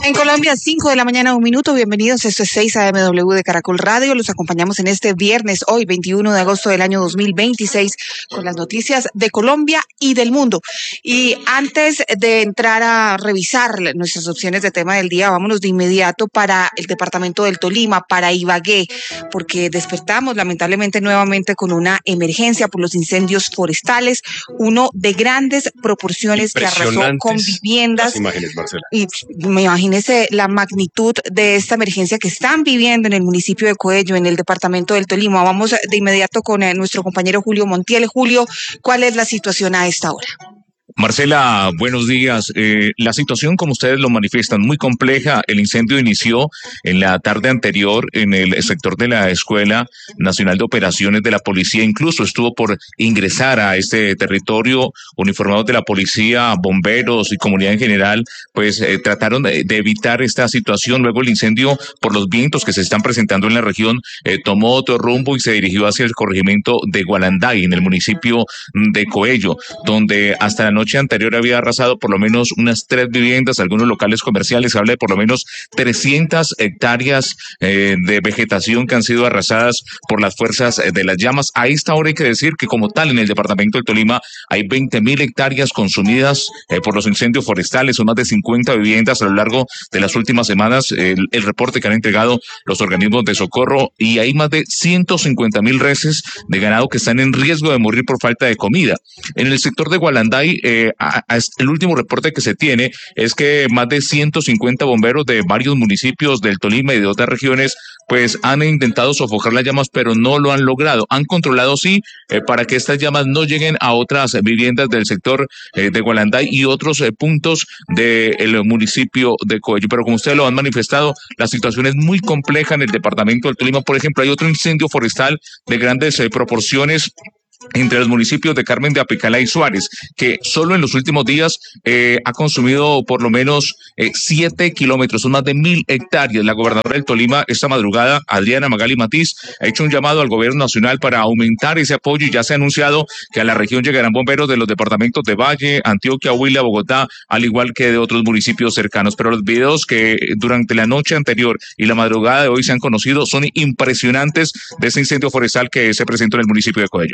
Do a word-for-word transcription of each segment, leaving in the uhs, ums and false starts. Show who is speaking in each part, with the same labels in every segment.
Speaker 1: En Colombia, cinco de la mañana, un minuto. Bienvenidos. Esto es seis A M W de Caracol Radio. Los acompañamos en este viernes, hoy, veintiuno de agosto del año dos mil veintiséis, con las noticias de Colombia y del mundo. Y antes de entrar a revisar nuestras opciones de tema del día, vámonos de inmediato para el departamento del Tolima, para Ibagué, porque despertamos lamentablemente nuevamente con una emergencia por los incendios forestales, uno de grandes proporciones que arrasó con viviendas.
Speaker 2: Las imágenes, Marcela.
Speaker 1: Y me imagínese la magnitud de esta emergencia que están viviendo en el municipio de Coello, en el departamento del Tolima. Vamos de inmediato con eh, nuestro compañero Julio Montiel. Julio, ¿cuál es la situación a esta hora?
Speaker 3: Marcela, buenos días. Eh, la situación, como ustedes lo manifiestan, muy compleja. El incendio inició en la tarde anterior en el sector de la Escuela Nacional de Operaciones de la Policía. Incluso estuvo por ingresar a este territorio. Uniformados de la policía, bomberos y comunidad en general, pues eh, trataron de, de evitar esta situación. Luego el incendio, por los vientos que se están presentando en la región, eh, tomó otro rumbo y se dirigió hacia el corregimiento de Gualanday, en el municipio de Coello, donde hasta la noche noche anterior había arrasado por lo menos unas tres viviendas, algunos locales comerciales. Se habla de por lo menos trescientas hectáreas eh, de vegetación que han sido arrasadas por las fuerzas de las llamas. A esta hora hay que decir que como tal en el departamento del Tolima hay veinte mil hectáreas consumidas eh, por los incendios forestales. Son más de cincuenta viviendas a lo largo de las últimas semanas, eh, el, el reporte que han entregado los organismos de socorro, y hay más de ciento cincuenta mil reses de ganado que están en riesgo de morir por falta de comida. En el sector de Gualanday, eh, Eh, a, a el último reporte que se tiene es que más de ciento cincuenta bomberos de varios municipios del Tolima y de otras regiones pues han intentado sofocar las llamas, pero no lo han logrado. Han controlado, sí, eh, para que estas llamas no lleguen a otras viviendas del sector eh, de Gualanday y otros eh, puntos del municipio de Coello. Pero como ustedes lo han manifestado, la situación es muy compleja en el departamento del Tolima. Por ejemplo, hay otro incendio forestal de grandes eh, proporciones entre los municipios de Carmen de Apicalá y Suárez, que solo en los últimos días eh, ha consumido por lo menos eh, siete kilómetros, son más de mil hectáreas. La gobernadora del Tolima esta madrugada, Adriana Magali Matiz, ha hecho un llamado al gobierno nacional para aumentar ese apoyo, y ya se ha anunciado que a la región llegarán bomberos de los departamentos de Valle, Antioquia, Huila, Bogotá, al igual que de otros municipios cercanos. Pero los videos que durante la noche anterior y la madrugada de hoy se han conocido son impresionantes de ese incendio forestal que se presentó en el municipio de Coello.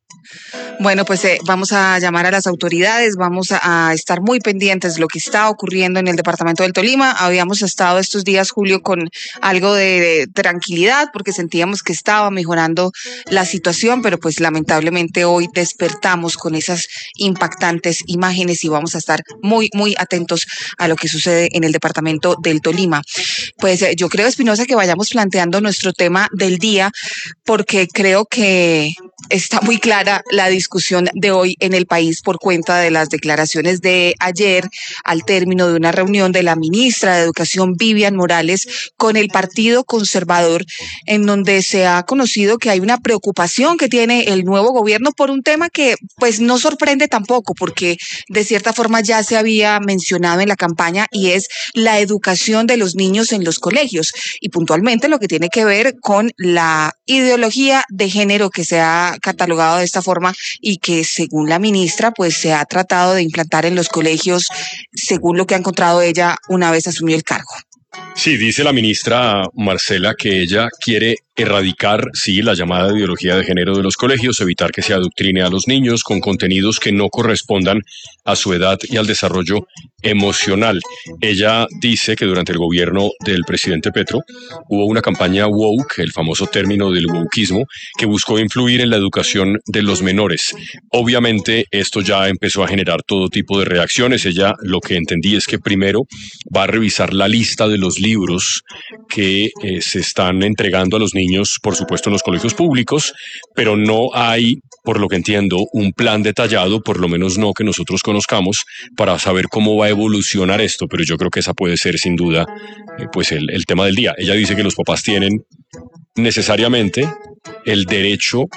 Speaker 1: Bueno, pues eh, vamos a llamar a las autoridades, vamos a, a estar muy pendientes de lo que está ocurriendo en el departamento del Tolima. Habíamos estado estos días, Julio, con algo de, de tranquilidad porque sentíamos que estaba mejorando la situación, pero pues lamentablemente hoy despertamos con esas impactantes imágenes y vamos a estar muy, muy atentos a lo que sucede en el departamento del Tolima. Pues eh, yo creo, Espinosa, que vayamos planteando nuestro tema del día, porque creo que está muy clara la discusión de hoy en el país por cuenta de las declaraciones de ayer al término de una reunión de la ministra de Educación, Vivian Morales, con el Partido Conservador, en donde se ha conocido que hay una preocupación que tiene el nuevo gobierno por un tema que pues no sorprende tampoco, porque de cierta forma ya se había mencionado en la campaña, y es la educación de los niños en los colegios, y puntualmente lo que tiene que ver con la ideología de género que se ha catalogado de esta forma y que según la ministra pues se ha tratado de implantar en los colegios, según lo que ha encontrado ella una vez asumió el cargo.
Speaker 2: Sí, dice la ministra Marcela que ella quiere erradicar, sí, la llamada ideología de género de los colegios, evitar que se adoctrine a los niños con contenidos que no correspondan a su edad y al desarrollo emocional. Ella dice que durante el gobierno del presidente Petro hubo una campaña woke, el famoso término del wokeismo, que buscó influir en la educación de los menores. Obviamente esto ya empezó a generar todo tipo de reacciones. Ella, lo que entendí es que primero va a revisar la lista de los libros que eh, se están entregando a los niños, por supuesto en los colegios públicos, pero no hay, por lo que entiendo, un plan detallado, por lo menos no que nosotros conozcamos, para saber cómo va a evolucionar esto. Pero yo creo que esa puede ser sin duda eh, pues el, el tema del día. Ella dice que los papás tienen necesariamente el derecho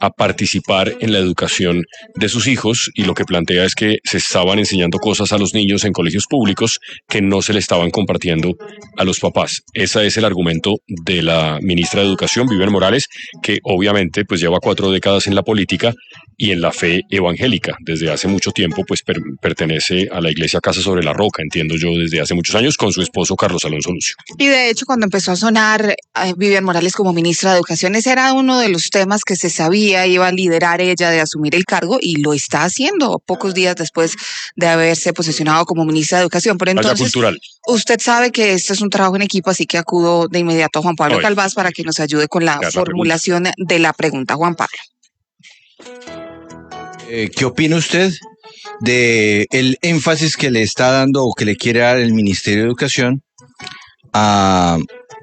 Speaker 2: a participar en la educación de sus hijos, y lo que plantea es que se estaban enseñando cosas a los niños en colegios públicos que no se le estaban compartiendo a los papás. Ese es el argumento de la ministra de Educación, Vivian Morales, que obviamente pues lleva cuatro décadas en la política y en la fe evangélica. Desde hace mucho tiempo pues per- pertenece a la Iglesia Casa sobre la Roca, entiendo yo, desde hace muchos años, con su esposo Carlos Alonso Lucio.
Speaker 1: Y de hecho, cuando empezó a sonar eh, Vivian Morales como ministra de Educación, ese era uno de los temas que se sabía iba a liderar ella de asumir el cargo, y lo está haciendo pocos días después de haberse posicionado como ministra de Educación. Pero entonces,
Speaker 2: cultural.
Speaker 1: Usted sabe que esto es un trabajo en equipo, así que acudo de inmediato a Juan Pablo
Speaker 2: Oye.
Speaker 1: Calvás para que nos ayude con la
Speaker 2: La
Speaker 1: formulación de la pregunta. Juan Pablo.
Speaker 4: Eh, ¿Qué opina usted de el énfasis que le está dando o que le quiere dar el Ministerio de Educación a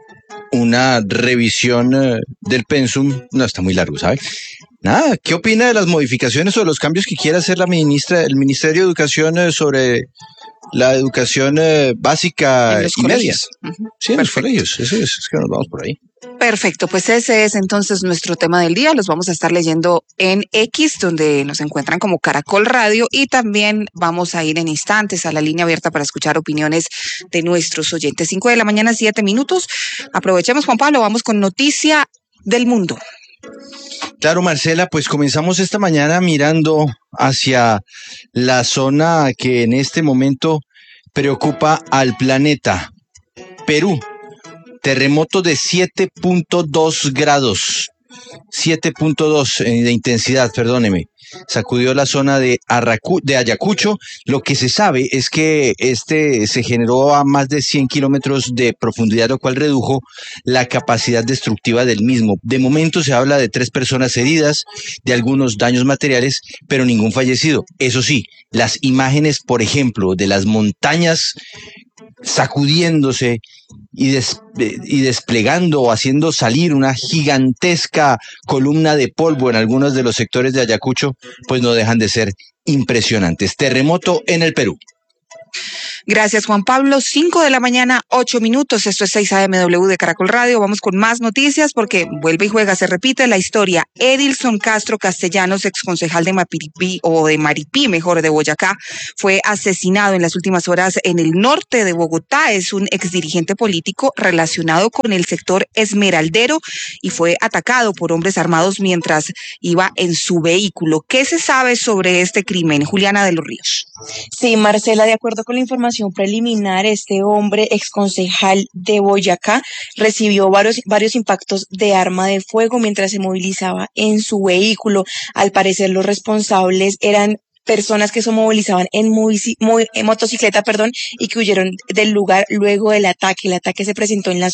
Speaker 4: una revisión eh, del pensum? No, está muy largo, ¿sabe? Nada, ¿qué opina de las modificaciones o de los cambios que quiere hacer la ministra, el Ministerio de Educación eh, sobre la educación eh, básica
Speaker 1: En los
Speaker 4: y media?
Speaker 1: colegios. Ujú.
Speaker 4: Sí, en los
Speaker 1: Perfecto.
Speaker 4: colegios, eso es, es que nos vamos por ahí.
Speaker 1: Perfecto, pues ese es entonces nuestro tema del día. Los vamos a estar leyendo en X, donde nos encuentran como Caracol Radio, y también vamos a ir en instantes a la línea abierta para escuchar opiniones de nuestros oyentes. Cinco de la mañana, siete minutos. Aprovechemos, Juan Pablo, vamos con noticia del mundo.
Speaker 4: Claro, Marcela, pues comenzamos esta mañana mirando hacia la zona que en este momento preocupa al planeta. Perú, terremoto de siete punto dos grados, siete punto dos de intensidad, perdóneme. Sacudió la zona de, Arracu- de Ayacucho. Lo que se sabe es que este se generó a más de cien kilómetros de profundidad, lo cual redujo la capacidad destructiva del mismo. De momento se habla de tres personas heridas, de algunos daños materiales, pero ningún fallecido. Eso sí, las imágenes, por ejemplo, de las montañas sacudiéndose y, des, y desplegando o haciendo salir una gigantesca columna de polvo en algunos de los sectores de Ayacucho, pues no dejan de ser impresionantes. Terremoto en el Perú.
Speaker 1: Gracias, Juan Pablo. Cinco de la mañana, ocho minutos. Esto es seis A M W de Caracol Radio. Vamos con más noticias porque vuelve y juega, se repite la historia. Edilson Castro Castellanos, exconcejal de Mapiripí, o de Maripí, mejor, de Boyacá, fue asesinado en las últimas horas en el norte de Bogotá. Es un exdirigente político relacionado con el sector esmeraldero y fue atacado por hombres armados mientras iba en su vehículo. ¿Qué se sabe sobre este crimen? Juliana de los Ríos.
Speaker 5: Sí, Marcela, de acuerdo con la información preliminar, este hombre exconcejal de Boyacá recibió varios, varios impactos de arma de fuego mientras se movilizaba en su vehículo. Al parecer, los responsables eran personas que se movilizaban en, movici- mo- en motocicleta, perdón, y que huyeron del lugar luego del ataque. El ataque se presentó en la